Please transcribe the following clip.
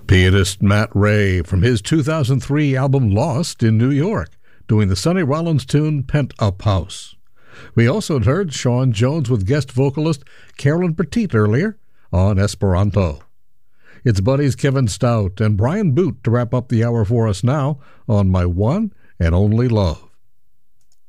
Pianist Matt Ray from his 2003 album Lost in New York, doing the Sonny Rollins tune Pent Up House. We also heard Sean Jones with guest vocalist Carolyn Petit earlier on Esperanto. It's buddies Kevin Stout and Brian Boot to wrap up the hour for us now on My One and Only Love.